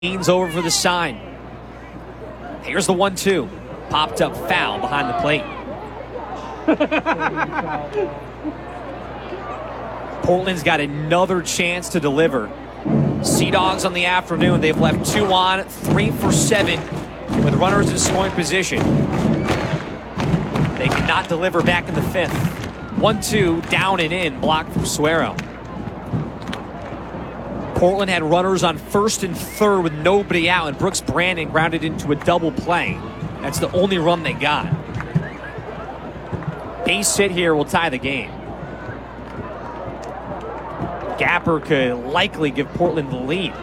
Leans over for the sign. Here's the 1-2. Popped up foul behind the plate. Portland's got another chance to deliver. Sea Dogs on the afternoon. They've left 2 on, 3 for 7 with runners in scoring position. They could not deliver back in the 5th. 1-2, down and in, blocked from Suero. Portland had runners on 1st and 3rd with nobody out, and Brooks Brandon grounded into a double play. That's the only run they got. Base hit here will tie the game. Gapper could likely give Portland the lead.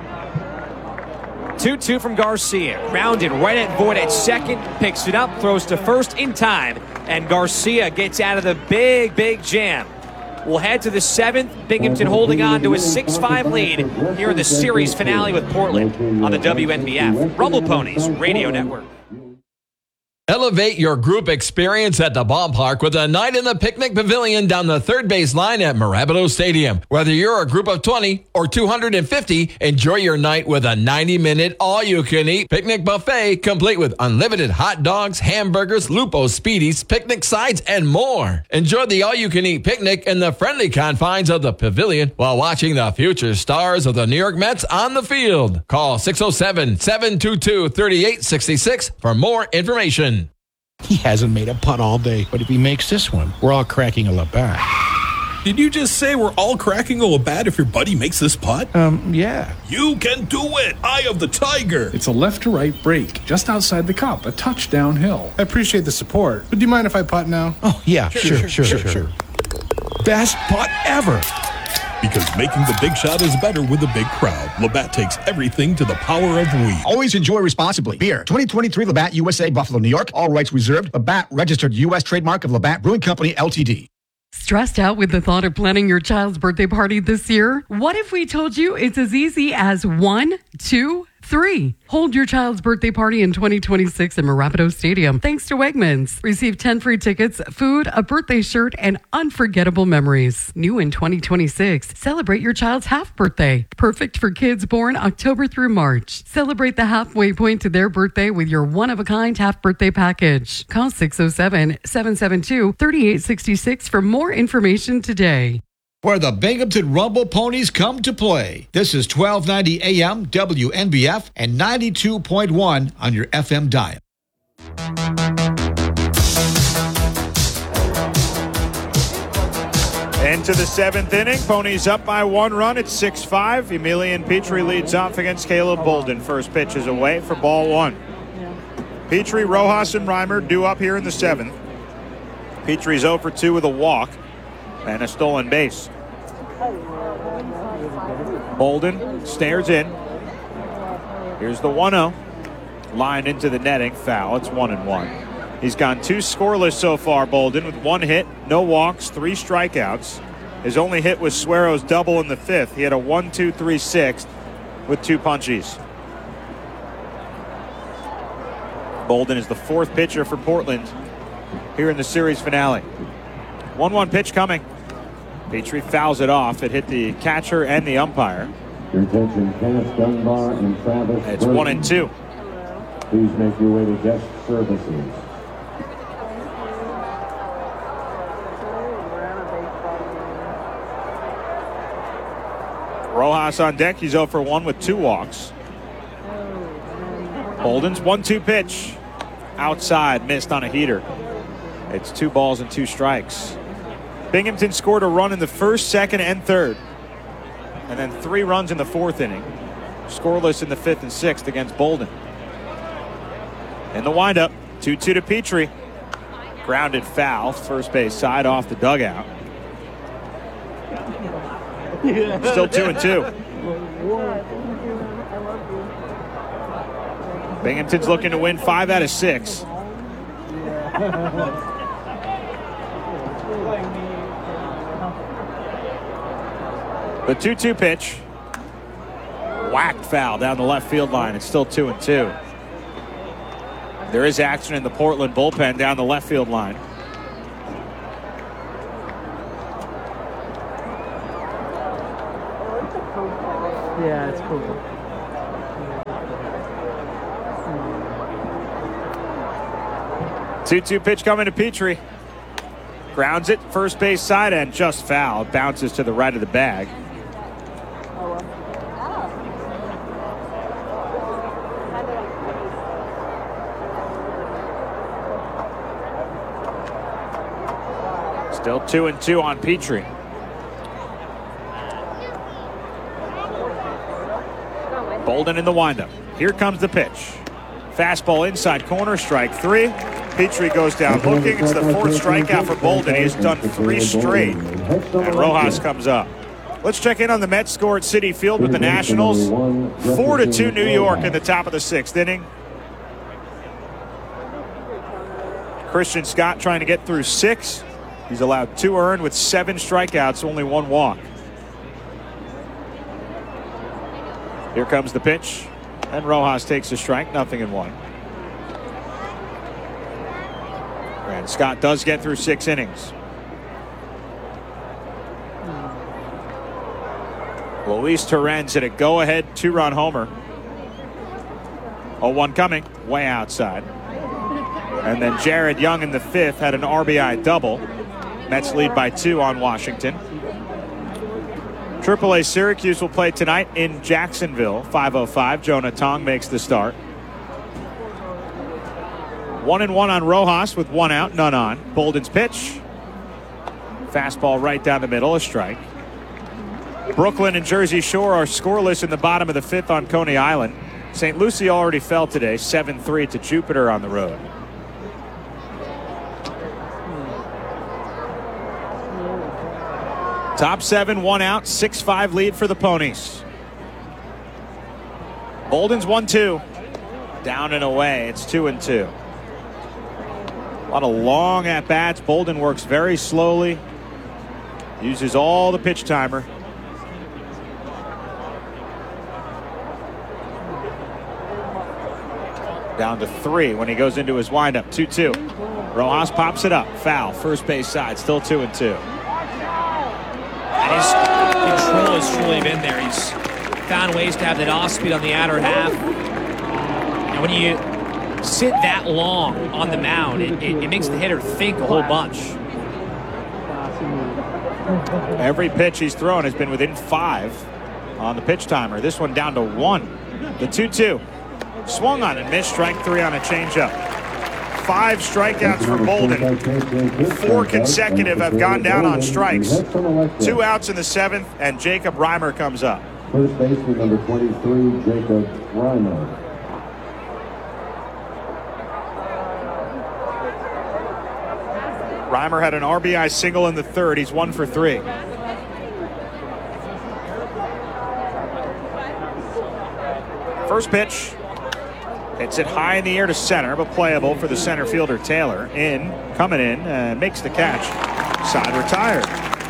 2-2 from Garcia. Grounded right at Voit at second. Picks it up, throws to first in time. And Garcia gets out of the big jam. We'll head to the 7th. Binghamton holding on to a 6-5 lead here in the series finale with Portland on the WNBF Rumble Ponies Radio Network. Elevate your group experience at the ballpark with a night in the picnic pavilion down the third base line at Marabito Stadium. Whether you're a group of 20 or 250, enjoy your night with a 90-minute all-you-can-eat picnic buffet complete with unlimited hot dogs, hamburgers, Lupo Speedies, picnic sides, and more. Enjoy the all-you-can-eat picnic in the friendly confines of the pavilion while watching the future stars of the New York Mets on the field. Call 607-722-3866 for more information. He hasn't made a putt all day, but if he makes this one, we're all cracking a Labatt. Did you just say we're all cracking a Labatt if your buddy makes this putt? Yeah. You can do it! Eye of the Tiger! It's a left-to-right break, just outside the cup, a touch downhill. I appreciate the support, but do you mind if I putt now? Oh, yeah, sure. Best putt ever! Because making the big shot is better with a big crowd. Labatt takes everything to the power of we. Always enjoy responsibly. Beer. 2023 Labatt USA, Buffalo, New York. All rights reserved. Labatt, registered U.S. trademark of Labatt Brewing Company, Ltd. Stressed out with the thought of planning your child's birthday party this year? What if we told you it's as easy as 1, 2, 3? Hold your child's birthday party in 2026 in Marabito Stadium thanks to Wegmans. Receive 10 free tickets, food, a birthday shirt, and unforgettable memories. New in 2026, celebrate your child's half birthday. Perfect for kids born October through March. Celebrate the halfway point to their birthday with your one-of-a-kind half birthday package. Call 607-772-3866 for more information today. Where the Binghamton Rumble Ponies come to play. This is 1290 AM WNBF and 92.1 on your FM dial. Into the 7th inning. Ponies up by 1 run. It's 6-5. Emilian Petrie leads off against Caleb Bolden. First pitch is away for ball 1. Petrie, Rojas, and Reimer due up here in the 7th. Petrie's 0 for 2 with a walk and a stolen base. Bolden stares in. Here's the 1-0. Line into the netting. Foul. It's 1-1. He's gone 2 scoreless so far, Bolden, with 1 hit, no walks, 3 strikeouts. His only hit was Suero's double in the 5th. He had a 1-2-3 6th with 2 punchies. Bolden is the 4th pitcher for Portland here in the series finale. 1-1 pitch coming. Petrie fouls it off. It hit the catcher and the umpire. Your attention, Kenneth Dunbar and Travis. It's 1-2. Please make your way to guest services. Rojas on deck. He's 0 for 1 with 2 walks. Bolden's 1-2 pitch. Outside, missed on a heater. It's 2 balls and 2 strikes. Binghamton scored a run in the 1st, 2nd, and 3rd. And then 3 runs in the 4th inning. Scoreless in the 5th and 6th against Bolden. In the windup, 2-2 to Petrie. Grounded foul, first base side off the dugout. Still 2-2. Binghamton's looking to win 5 out of 6. The 2-2 pitch. Whacked foul down the left field line. It's still 2-2. There is action in the Portland bullpen down the left field line. Yeah, it's cool. 2-2 pitch coming to Petrie. Grounds it, first base side, and just foul. Bounces to the right of the bag. Still 2-2 on Petrie. Bolden in the windup. Here comes the pitch. Fastball inside corner, strike 3. Petrie goes down looking. It's the 4th strikeout for Bolden. He has done 3 straight. And Rojas comes up. Let's check in on the Mets score at Citi Field with the Nationals. 4-2 New York in the top of the 6th inning. Christian Scott trying to get through 6. He's allowed 2 earned with 7 strikeouts, only 1 walk. Here comes the pitch. And Rojas takes a strike, 0-1. And Scott does get through 6 innings. Luis Torrens hit a go-ahead 2-run homer. 0-1 coming, way outside. And then Jared Young in the 5th had an RBI double. Mets lead by 2 on Washington. AAA Syracuse will play tonight in Jacksonville. 5:05. Jonah Tong makes the start. 1-1 on Rojas with 1 out, none on. Bolden's pitch. Fastball right down the middle, a strike. Brooklyn and Jersey Shore are scoreless in the bottom of the 5th on Coney Island. St. Lucie already fell today, 7-3 to Jupiter on the road. Top 7, 1 out, 6-5 lead for the Ponies. Bolden's 1-2. Down and away, it's 2-2. A lot of long at-bats. Bolden works very slowly. Uses all the pitch timer. Down to 3 when he goes into his windup, 2-2. Rojas pops it up, foul, first base side, still 2-2. And his control has truly been there. He's found ways to have that off speed on the outer half. And when you sit that long on the mound, it makes the hitter think a whole bunch. Every pitch he's thrown has been within 5 on the pitch timer. This one down to 1. The 2-2. Swung on and missed, strike 3 on a changeup. 5 strikeouts for Bolden. 4 consecutive have gone down on strikes. 2 outs in the 7th, and Jacob Reimer comes up. First baseman number 23, Jacob Reimer. Reimer had an RBI single in the 3rd. He's 1 for 3. First pitch. Hits it high in the air to center, but playable for the center fielder Taylor. Coming in, makes the catch. Side retired.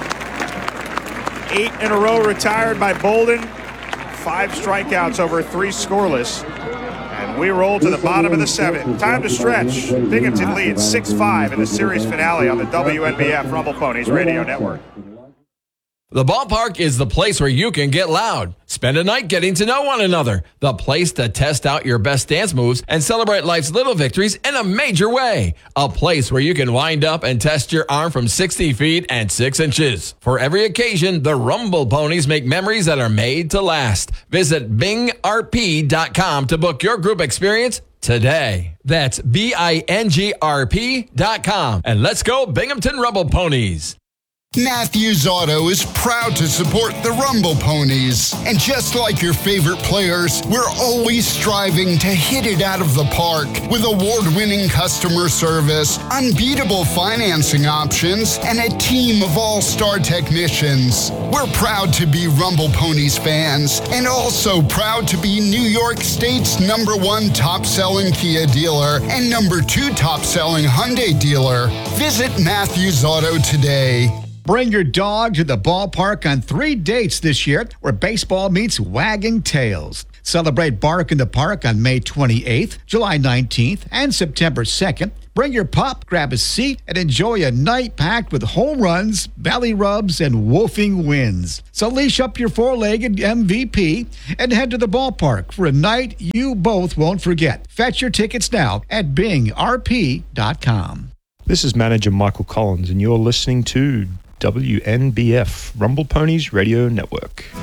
8 in a row retired by Bolden. 5 strikeouts over 3 scoreless. And we roll to the bottom of the 7th. Time to stretch. Binghamton leads 6-5 in the series finale on the WNBF Rumble Ponies Radio Network. The ballpark is the place where you can get loud. Spend a night getting to know one another. The place to test out your best dance moves and celebrate life's little victories in a major way. A place where you can wind up and test your arm from 60 feet and 6 inches. For every occasion, the Rumble Ponies make memories that are made to last. Visit bingrp.com to book your group experience today. That's BINGRP.com. And let's go Binghamton Rumble Ponies. Matthews Auto is proud to support the Rumble Ponies. And just like your favorite players, we're always striving to hit it out of the park with award-winning customer service, unbeatable financing options, and a team of all-star technicians. We're proud to be Rumble Ponies fans and also proud to be New York State's #1 top-selling Kia dealer and #2 top-selling Hyundai dealer. Visit Matthews Auto today. Bring your dog to the ballpark on 3 dates this year where baseball meets wagging tails. Celebrate Bark in the Park on May 28th, July 19th, and September 2nd. Bring your pup, grab a seat, and enjoy a night packed with home runs, belly rubs, and woofing wins. So leash up your four-legged MVP and head to the ballpark for a night you both won't forget. Fetch your tickets now at bingrp.com. This is manager Michael Collins, and you're listening to WNBF, Rumble Ponies Radio Network.